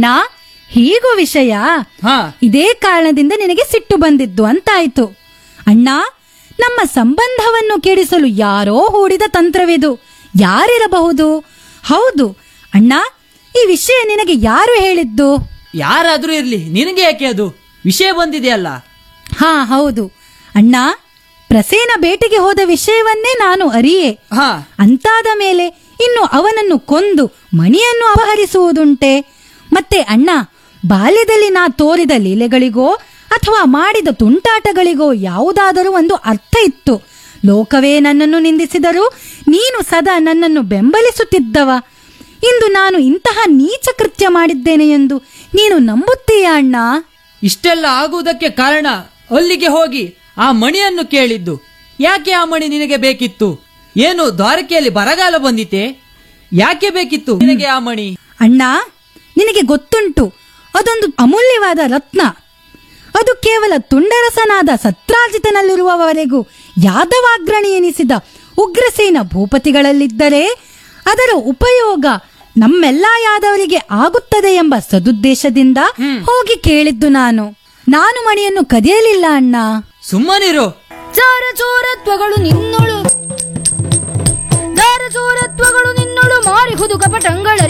ಅಣ್ಣ, ಹೀಗೂ ವಿಷಯ. ಹಾ, ಇದೇ ಕಾರಣದಿಂದ ನಿನಗೆ ಸಿಟ್ಟು ಬಂದಿದ್ದು ಅಂತಾಯ್ತು. ಅಣ್ಣ, ನಮ್ಮ ಸಂಬಂಧವನ್ನು ಕೆಡಿಸಲು ಯಾರೋ ಹೂಡಿದ ತಂತ್ರವಿದು. ಯಾರಿರಬಹುದು? ಹೌದು ಅಣ್ಣ, ಈ ವಿಷಯ ನಿನಗೆ ಯಾರು ಹೇಳಿದ್ದು? ಯಾರಾದ್ರೂ ಇರ್ಲಿ, ನಿನಗೆ ಯಾಕೆ ಅದು ವಿಷಯ ಬಂದಿದೆಯಲ್ಲ. ಹಾ, ಹೌದು ಅಣ್ಣ. ಪ್ರಸೇನ ಬೇಟೆಗೆ ಹೋದ ವಿಷಯವನ್ನೇ ನಾನು ಅರಿಯೆ. ಹಾ, ಅಂತಾದ ಮೇಲೆ ಇನ್ನು ಅವನನ್ನು ಕೊಂದು ಮಣಿಯನ್ನು ಅಪಹರಿಸುವುದುಂಟೆ? ಮತ್ತೆ ಅಣ್ಣ, ಬಾಲ್ಯದಲ್ಲಿ ನಾ ತೋರಿದ ಲೀಲೆಗಳಿಗೋ ಅಥವಾ ಮಾಡಿದ ತುಂಟಾಟಗಳಿಗೋ ಯಾವುದಾದರೂ ಒಂದು ಅರ್ಥ ಇತ್ತು. ಲೋಕವೇ ನನ್ನನ್ನು ನಿಂದಿಸಿದರೂ ನೀನು ಸದಾ ನನ್ನನ್ನು ಬೆಂಬಲಿಸುತ್ತಿದ್ದವ. ಇಂದು ನಾನು ಇಂತಹ ನೀಚ ಕೃತ್ಯ ಮಾಡಿದ್ದೇನೆ ಎಂದು ನೀನು ನಂಬುತ್ತೀಯಾ ಅಣ್ಣ? ಇಷ್ಟೆಲ್ಲ ಆಗುವುದಕ್ಕೆ ಕಾರಣ ಅಲ್ಲಿಗೆ ಹೋಗಿ ಆ ಮಣಿಯನ್ನು ಕೇಳಿದ್ದು. ಯಾಕೆ ಆ ಮಣಿ ನಿನಗೆ ಬೇಕಿತ್ತು? ಏನು ದ್ವಾರಕೆಯಲ್ಲಿ ಬರಗಾಲ ಬಂದಿತೆ? ಯಾಕೆ ಬೇಕಿತ್ತು ನಿನಗೆ ಆ ಮಣಿ? ಅಣ್ಣ, ನಿನಗೆ ಗೊತ್ತುಂಟು, ಅದೊಂದು ಅಮೂಲ್ಯವಾದ ರತ್ನ. ಅದು ಕೇವಲ ತುಂಡರಸನಾದ ಸತ್ರಾಜಿತನಲ್ಲಿರುವವರೆಗೂ ಯಾದವಾಗ್ರಣಿ ಎನಿಸಿದ ಉಗ್ರಸೇನ ಭೂಪತಿಗಳಲ್ಲಿದ್ದರೆ ಅದರ ಉಪಯೋಗ ನಮ್ಮೆಲ್ಲಾ ಯಾದವರಿಗೆ ಆಗುತ್ತದೆ ಎಂಬ ಸದುದ್ದೇಶದಿಂದ ಹೋಗಿ ಕೇಳಿದ್ದು ನಾನು ಮಣಿಯನ್ನು ಕದಿಯಲಿಲ್ಲ ಅಣ್ಣ. ಸುಮ್ಮನಿರು. ಚಾರ ಚೋರತ್ವಗಳು ನಿನ್ನೊಳು ಮಾರಿ ಹುದು ಕಪಟಂಗಳರಿ